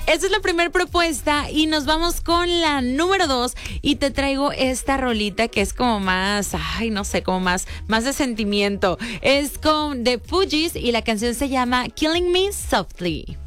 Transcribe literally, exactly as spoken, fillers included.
Esa es la primera propuesta y nos vamos con la número dos y te traigo esta rolita que es como más, ay, no sé, como más, más de sentimiento. Es con The Fugees y la canción se llama Killing Me Softly.